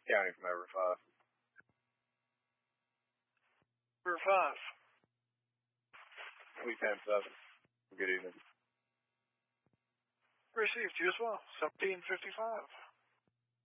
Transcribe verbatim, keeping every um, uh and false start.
County from over five. Over five. We ten seven. Good evening. Received you as well. seventeen fifty-five.